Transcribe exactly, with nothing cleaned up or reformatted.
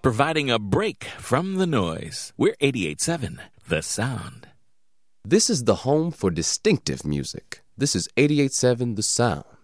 providing a break from the noise. We're eighty-eight point seven, The Sound. This is the home for distinctive music. This is eighty-eight point seven The Sound.